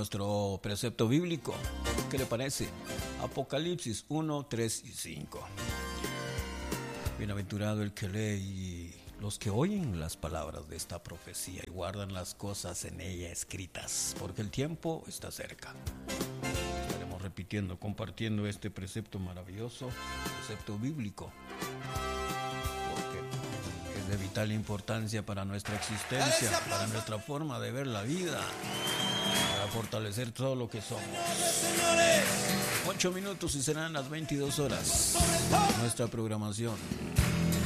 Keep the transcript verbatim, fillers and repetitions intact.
nuestro precepto bíblico. ¿Qué le parece? Apocalipsis uno, tres y cinco. Bienaventurado el que lee y los que oyen las palabras de esta profecía y guardan las cosas en ella escritas, porque el tiempo está cerca. Estaremos repitiendo, compartiendo este precepto maravilloso, precepto bíblico, porque es de vital importancia para nuestra existencia, para nuestra forma de ver la vida, para fortalecer todo lo que somos. Ocho minutos y serán las veintidós horas. Nuestra programación.